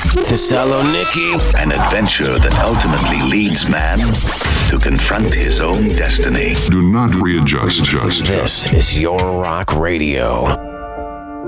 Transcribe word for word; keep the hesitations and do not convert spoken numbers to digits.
Thessaloniki. An adventure that ultimately leads man to confront his own destiny. Do not readjust. Just, This is your rock radio.